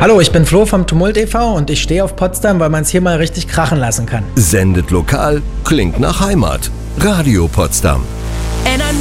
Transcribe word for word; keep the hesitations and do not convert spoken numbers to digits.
Hallo, ich bin Flo vom Tumult e V und ich stehe auf Potsdam, weil man es hier mal richtig krachen lassen kann. Sendet lokal, klingt nach Heimat. Radio Potsdam.